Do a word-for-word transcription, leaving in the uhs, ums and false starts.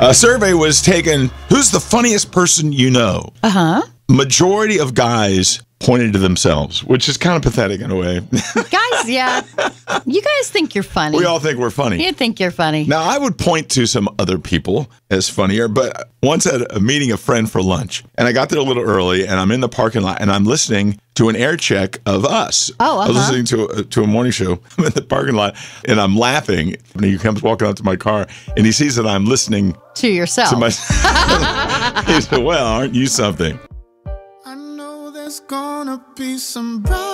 A survey was taken, who's the funniest person you know? Uh-huh. Majority of guys pointed to themselves, which is kind of pathetic in a way. Guys, yeah. You guys think you're funny. We all think we're funny. You think you're funny. Now, I would point to some other people as funnier, but once at a meeting a friend for lunch, and I got there a little early, and I'm in the parking lot, and I'm listening to an air check of us. Oh, uh-huh. I was listening to a, to a morning show. I'm in the parking lot, and I'm laughing. And he comes walking out to my car, and he sees that I'm listening to yourself. To my, he said, well, aren't you something? I know there's gonna be some bright